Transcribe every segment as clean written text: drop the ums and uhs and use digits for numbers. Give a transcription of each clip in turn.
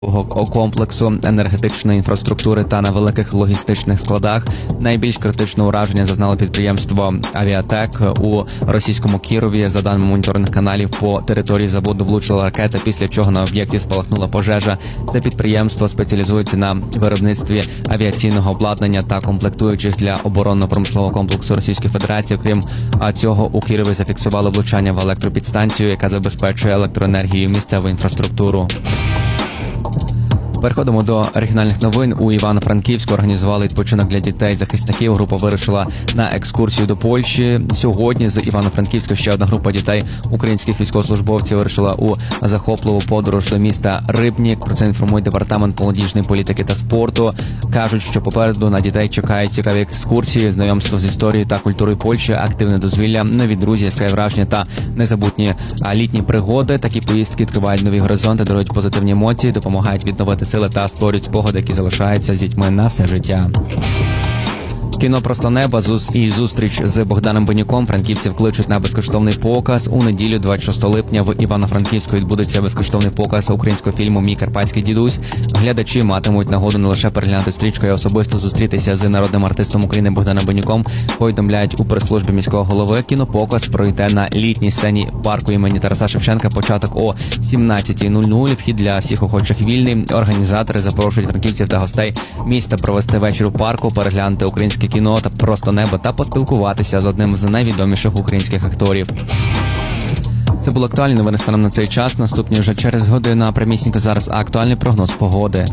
комплексу енергетичної інфраструктури та на великих логістичних складах. Найбільш критичного ураження зазнало підприємство «Авіатек» у російському Кірові. За даними моніторинг каналів, по території заводу влучила ракета, після чого на об'єкті спалахнула пожежа. Це підприємство спеціалізується на виробництві авіаційного обладнання та комплектуючих для оборонно-промислового комплексу Російської Федерації. Крім цього, у Кірові зафіксували влучання в електропідстанцію, яка забезпечує електроенергією місцеву інфраструктуру. Переходимо до регіональних новин. У Івано-Франківську організували відпочинок для дітей-захисників. Група вирушила на екскурсію до Польщі. Сьогодні з Івано-Франківська ще одна група дітей, українських військовослужбовців, вирушила у захопливу подорож до міста Рибнік. Про це інформує Департамент молодіжної політики та спорту. Кажуть, що попереду на дітей чекають цікаві екскурсії, знайомство з історією та культурою Польщі, активне дозвілля, нові друзі, яскраві враження та незабутні літні пригоди. Такі поїздки відкривають нові горизонти, дарують позитивні емоції, допомагають відновити сили та створюють спогади, які залишаються з дітьми на все життя. Кіно «Просто небо» і зустріч з Богданом Бенюком франківців кличуть на безкоштовний показ. У неділю, 26 липня, в Івано-Франківську відбудеться безкоштовний показ українського фільму «Мій карпатський дідусь». Глядачі матимуть нагоду не лише переглянути стрічку, а особисто зустрітися з народним артистом України Богданом Бенюком. Повідомляють у прес-службі міського голови. Кінопоказ пройде на літній сцені парку імені Тараса Шевченка. Початок о 17:00. Вхід для всіх охочих вільний. Організатори запрошують франківців та гостей міста провести вечір у парку, переглянути українське кіно та «Просто небо» та поспілкуватися з одним з найвідоміших українських акторів. Це було актуальні новини станом на цей час. Наступні вже через годину. А прямісінько зараз актуальний прогноз погоди.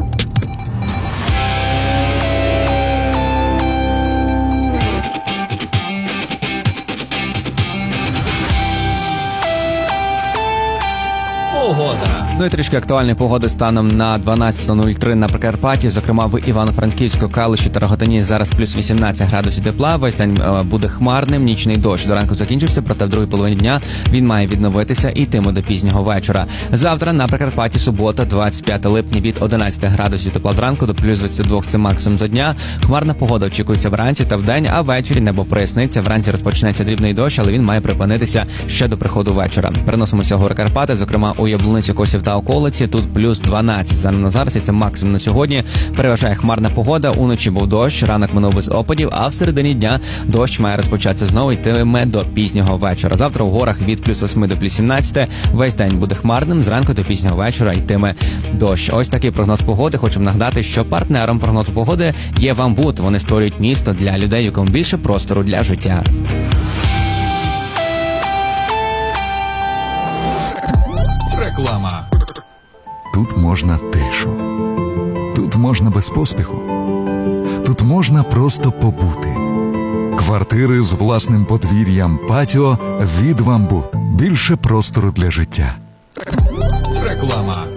Ну і трішки актуальної погоди станом на 12:03 на Прикарпатті, зокрема в Івано-Франківську, Калуші та Рогатині зараз плюс 18 градусів тепла. Весь день буде хмарним, нічний дощ до ранку закінчився, проте в другій половині дня він має відновитися і йтиме до пізнього вечора. Завтра на Прикарпатті субота, 25 липня, від 11 градусів тепла зранку до плюс 22 – це максимум за дня. Хмарна погода очікується вранці та вдень, а ввечері небо проясниться. Вранці розпочнеться дрібний дощ, але він має припинитися ще до приходу вечора. Переносимося в гори Карпати, зокрема у Яблуницю, Косів та околиці. Тут плюс 12 за на зараз, і це максимум на сьогодні. Переважає хмарна погода, уночі був дощ, ранок минув без опадів, а в середині дня дощ має розпочатися знову, йтиме до пізнього вечора. Завтра у горах від плюс 8 до плюс 17. Весь день буде хмарним, зранку до пізнього вечора йтиме дощ. Ось такий прогноз погоди. Хочемо нагадати, що партнером прогнозу погоди є «Вамбут». Вони створюють місто для людей, якому більше простору для життя. Реклама. Тут можна тишу. Тут можна без поспіху. Тут можна просто побути. Квартири з власним подвір'ям, патіо від «Вамбут». Більше простору для життя. Реклама.